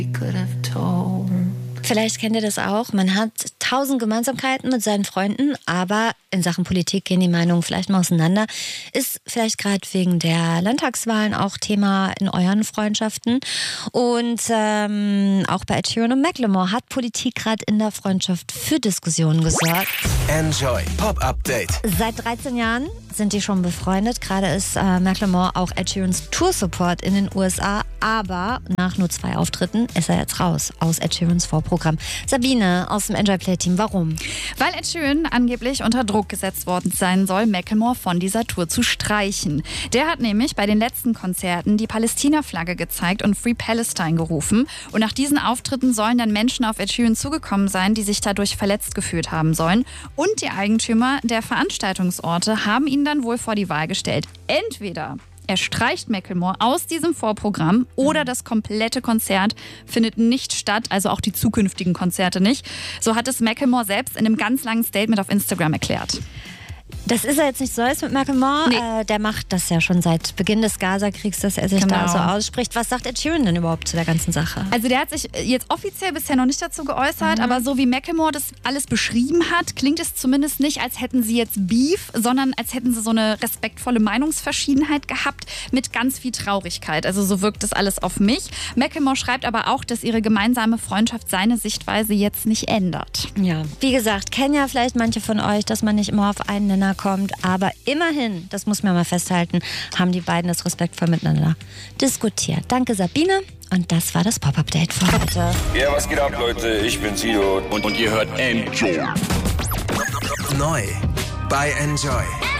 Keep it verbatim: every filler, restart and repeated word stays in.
Vielleicht kennt ihr das auch. Man hat tausend Gemeinsamkeiten mit seinen Freunden, aber in Sachen Politik gehen die Meinungen vielleicht mal auseinander. Ist vielleicht gerade wegen der Landtagswahlen auch Thema in euren Freundschaften. Und ähm, auch bei Ed Sheeran und Macklemore hat Politik gerade in der Freundschaft für Diskussionen gesorgt. Enjoy Pop Update. Seit dreizehn Jahren sind die schon befreundet. Gerade ist äh, Macklemore auch Ed Sheerans Tour-Support in den U S A. Aber nach nur zwei Auftritten ist er jetzt raus aus Ed Sheerans Vorprogramm. Sabine aus dem Enjoy Play Team, warum? Weil Ed Sheeran angeblich unter Druck gesetzt worden sein soll, Macklemore von dieser Tour zu streichen. Der hat nämlich bei den letzten Konzerten die Palästina-Flagge gezeigt und Free Palestine gerufen. Und nach diesen Auftritten sollen dann Menschen auf Ed Sheeran zugekommen sein, die sich dadurch verletzt gefühlt haben sollen. Und die Eigentümer der Veranstaltungsorte haben ihn dann wohl vor die Wahl gestellt. Entweder er streicht Macklemore aus diesem Vorprogramm oder das komplette Konzert findet nicht statt, also auch die zukünftigen Konzerte nicht. So hat es Macklemore selbst in einem ganz langen Statement auf Instagram erklärt. Das ist ja jetzt nicht so Neues mit Macklemore. Nee. Äh, der macht das ja schon seit Beginn des Gaza-Kriegs, dass er sich Genau. da so ausspricht. Was sagt Ed Sheeran denn überhaupt zu der ganzen Sache? Also der hat sich jetzt offiziell bisher noch nicht dazu geäußert, mhm. aber so wie Macklemore das alles beschrieben hat, klingt es zumindest nicht, als hätten sie jetzt Beef, sondern als hätten sie so eine respektvolle Meinungsverschiedenheit gehabt mit ganz viel Traurigkeit. Also so wirkt das alles auf mich. Macklemore schreibt aber auch, dass ihre gemeinsame Freundschaft seine Sichtweise jetzt nicht ändert. Ja, wie gesagt, kennen ja vielleicht manche von euch, dass man nicht immer auf einen Nenner kommt, aber immerhin, das muss man mal festhalten, haben die beiden das respektvoll miteinander diskutiert. Danke Sabine und das war das Pop-Update für heute. Ja, was geht ab, Leute? Ich bin Sido Und, und ihr hört Enjoy. Neu bei Enjoy.